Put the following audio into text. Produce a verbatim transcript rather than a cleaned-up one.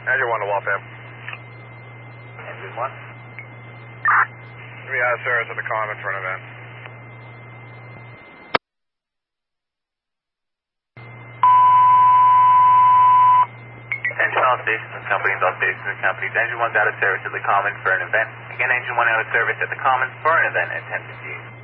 Engine one to Waltham. Engine one. We have service at the Common for an event. Attention all stations and companies, all stations and companies. Engine one's out of service at the Common for an event. Again, engine one out of service at the Commons for an event at ten fifteen.